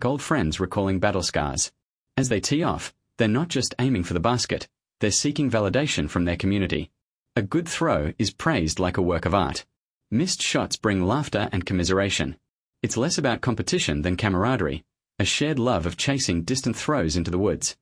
like old friends recalling battle scars. As they tee off, they're not just aiming for the basket, they're seeking validation from their community. A good throw is praised like a work of art. Missed shots bring laughter and commiseration. It's less about competition than camaraderie, a shared love of chasing distant throws into the woods.